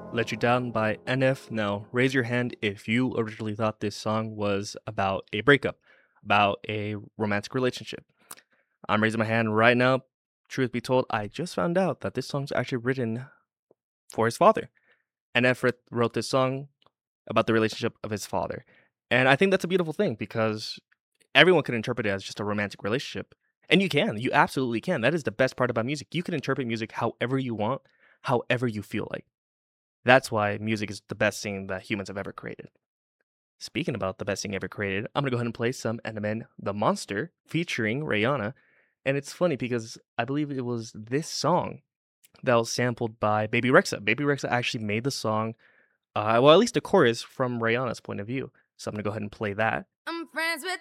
Let You Down by NF. Now, raise your hand if you originally thought this song was about a breakup, about a romantic relationship. I'm raising my hand right now. Truth be told, I just found out that this song's actually written for his father. NF wrote this song about the relationship of his father. And I think that's a beautiful thing because everyone can interpret it as just a romantic relationship. And you can. You absolutely can. That is the best part about music. You can interpret music however you want, however you feel like. That's why music is the best thing that humans have ever created. Speaking about the best thing ever created, I'm gonna go ahead and play some Eminem The Monster featuring Rihanna. And it's funny because I believe it was this song that was sampled by Baby Rexha. Baby Rexha actually made the song, well, at least the chorus from Rihanna's point of view. So I'm gonna go ahead and play that. I'm friends with